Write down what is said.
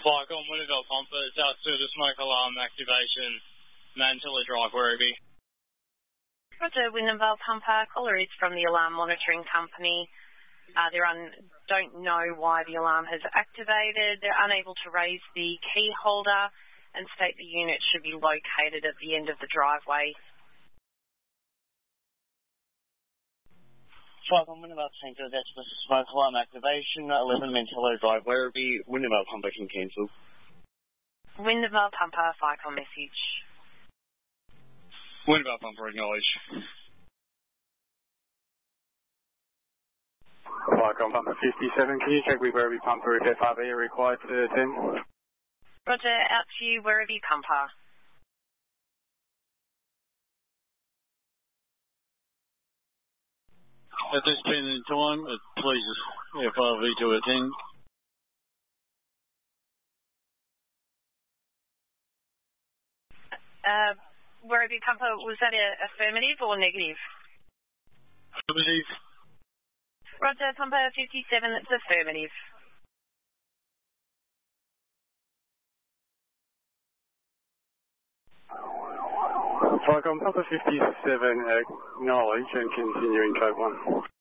Flight on Winnipeg Pumper, South Suda Smoke Alarm Activation, Mantilla Drive, Werribee. Roger, Winnipeg Pumper, caller is from the Alarm Monitoring Company. They don't know why the alarm has activated. They're unable to raise the key holder and state the unit should be located at the end of the driveway. Flight on Winnipeg St. George, that's Smoke Alarm Activation, 11 Mantilla Drive, Werribee. Winnipeg Pumper can cancel. Winnipeg Pumper, FICOM message. Winnipeg Pumper, acknowledge. FICOM Pumper 57, can you check with Werribee Pumper if FRV are required to attend? Roger, out to you, Werribee Pumper. At this point in time, it pleases FRV to attend. Werribee Pumper, was that a affirmative or negative? Affirmative. Roger, Pumper 57, that's affirmative. FICOM Pumper 57, acknowledge and continue in code 1.